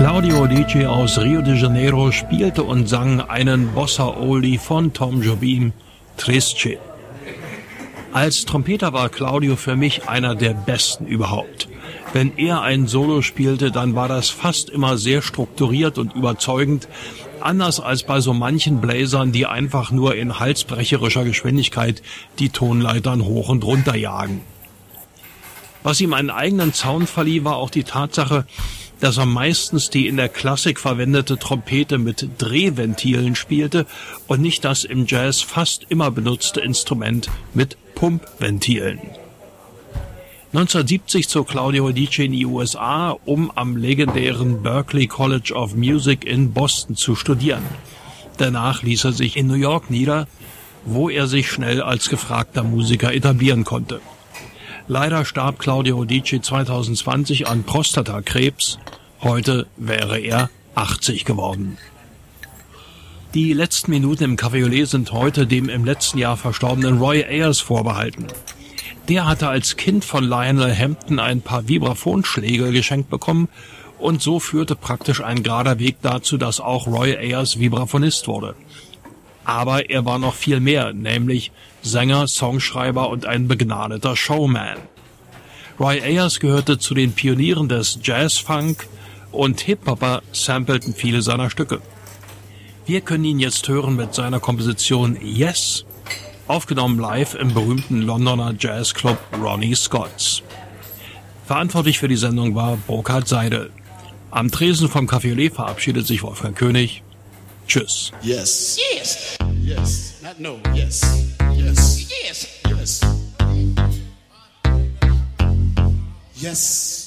Claudio Adige aus Rio de Janeiro spielte und sang einen Bossa-Oldie von Tom Jobim, Triste. Als Trompeter war Claudio für mich einer der besten überhaupt. Wenn er ein Solo spielte, dann war das fast immer sehr strukturiert und überzeugend, anders als bei so manchen Bläsern, die einfach nur in halsbrecherischer Geschwindigkeit die Tonleitern hoch und runter jagen. Was ihm einen eigenen Sound verlieh, war auch die Tatsache, dass er meistens die in der Klassik verwendete Trompete mit Drehventilen spielte und nicht das im Jazz fast immer benutzte Instrument mit Pumpventilen. 1970 zog Claudio Adige in die USA, um am legendären Berklee College of Music in Boston zu studieren. Danach ließ er sich in New York nieder, wo er sich schnell als gefragter Musiker etablieren konnte. Leider starb Claudio Adige 2020 an Prostatakrebs. Heute wäre er 80 geworden. Die letzten Minuten im Café au Lait sind heute dem im letzten Jahr verstorbenen Roy Ayers vorbehalten. Der hatte als Kind von Lionel Hampton ein paar Vibraphonschläge geschenkt bekommen und so führte praktisch ein gerader Weg dazu, dass auch Roy Ayers Vibraphonist wurde. Aber er war noch viel mehr, nämlich Sänger, Songschreiber und ein begnadeter Showman. Roy Ayers gehörte zu den Pionieren des Jazz-Funk und Hip-Hopper sampleten viele seiner Stücke. Wir können ihn jetzt hören mit seiner Komposition Yes, aufgenommen live im berühmten Londoner Jazzclub Ronnie Scott's. Verantwortlich für die Sendung war Burkhard Seidel. Am Tresen vom Café au Lait verabschiedet sich Wolfgang König. Tschüss. Yes. Yes. Yes. Not no. Yes. Yes. Yes. Yes. Yes.